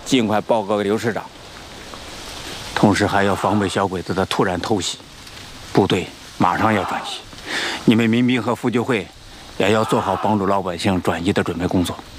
尽快报告给刘师长。同时还要防备小鬼子的突然偷袭，部队马上要转移。你们民兵和妇救会也要做好帮助老百姓转移的准备工作。